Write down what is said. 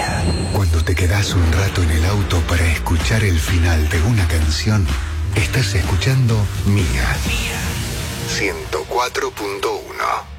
Cuando te quedás un rato en el auto para escuchar el final de una canción, estás escuchando Mía. 104.1.